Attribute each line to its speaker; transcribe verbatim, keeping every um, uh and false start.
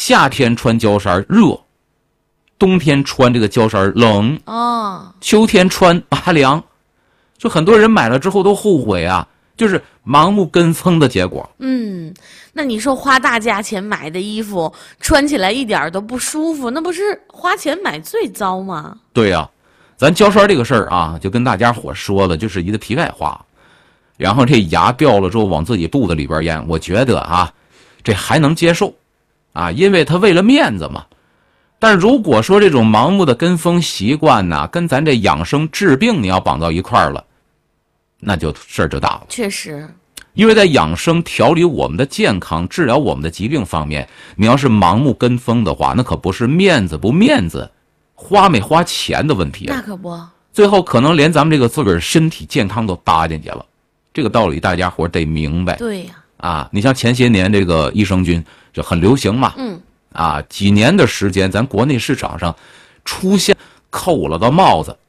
Speaker 1: 夏天穿胶衫热，冬天穿这个胶衫冷，
Speaker 2: 哦，
Speaker 1: 秋天穿拔凉，就很多人买了之后都后悔啊，就是盲目跟风的结果。
Speaker 2: 嗯，那你说花大价钱买的衣服穿起来一点都不舒服，那不是花钱买最糟吗？
Speaker 1: 对呀、啊，咱胶衫这个事儿啊，就跟大家伙说了，就是一个题外话。然后这牙掉了之后往自己肚子里边咽，我觉得啊，这还能接受，啊，因为他为了面子嘛。但如果说这种盲目的跟风习惯呐、啊，跟咱这养生治病你要绑到一块儿了，那就事儿就大了。
Speaker 2: 确实，
Speaker 1: 因为在养生调理我们的健康、治疗我们的疾病方面，你要是盲目跟风的话，那可不是面子不面子，花没花钱的问题了。
Speaker 2: 那可不，
Speaker 1: 最后可能连咱们这个自个儿身体健康都搭进去了。这个道理大家伙得明白。
Speaker 2: 对呀、
Speaker 1: 啊，啊，你像前些年这个益生菌就很流行嘛，
Speaker 2: 嗯，
Speaker 1: 啊，几年的时间，咱国内市场上出现扣了的帽子，